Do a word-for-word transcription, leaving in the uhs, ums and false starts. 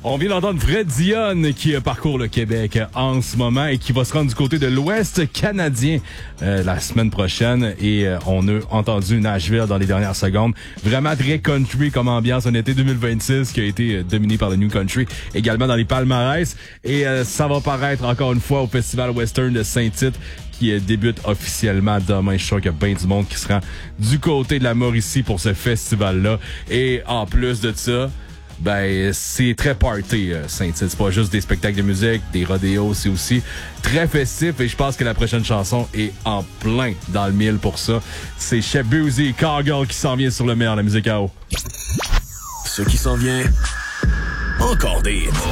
On vient d'entendre Fred Dionne qui parcourt le Québec en ce moment et qui va se rendre du côté de l'Ouest canadien euh, la semaine prochaine. Et euh, on a entendu Nashville dans les dernières secondes. Vraiment très country comme ambiance en été deux mille vingt-six qui a été euh, dominé par le New Country. Également dans les palmarès. Et euh, ça va paraître encore une fois au Festival Western de Saint-Tite qui euh, débute officiellement demain. Je suis sûr qu'il y a bien du monde qui se rend du côté de la Mauricie pour ce festival-là. Et en plus de ça, ben c'est très party euh, Saint-Tite. C'est pas juste des spectacles de musique, des rodéos, c'est aussi très festif et je pense que la prochaine chanson est en plein dans le mille pour ça. C'est Chef Boozy et Cargill qui s'en vient sur le meilleur de la musique à eau. Ce qui s'en vient, encore des